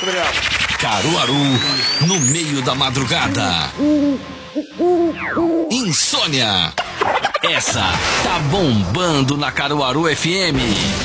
Obrigado. Caruaru, no meio da madrugada. Insônia. Essa tá bombando na Caruaru FM.